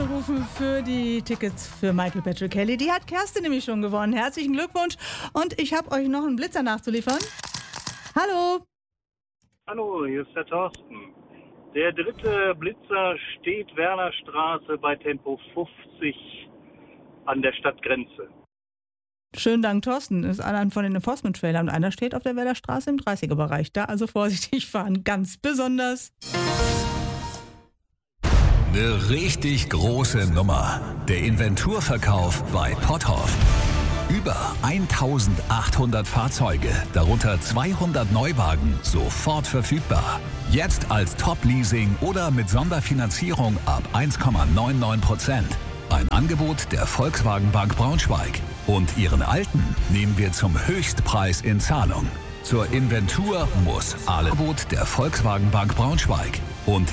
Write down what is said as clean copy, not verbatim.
anrufen für die Tickets für Michael Patrick Kelly. Die hat Kerstin nämlich schon gewonnen. Herzlichen Glückwunsch. Und ich habe euch noch einen Blitzer nachzuliefern. Hallo. Hallo, hier ist der Thorsten. Der dritte Blitzer steht Wernerstraße bei Tempo 50 an der Stadtgrenze. Schönen Dank, Thorsten. Ist einer von den Enforcement-Trailern und einer steht auf der Werderstraße im 30er-Bereich. Da also vorsichtig fahren, ganz besonders. Eine richtig große Nummer. Der Inventurverkauf bei Potthoff. Über 1800 Fahrzeuge, darunter 200 Neuwagen, sofort verfügbar. Jetzt als Top-Leasing oder mit Sonderfinanzierung ab 1,99%. Ein Angebot der Volkswagen Bank Braunschweig. Und Ihren alten nehmen wir zum Höchstpreis in Zahlung. Zur Inventur muss Angebot der Volkswagen Bank Braunschweig. Und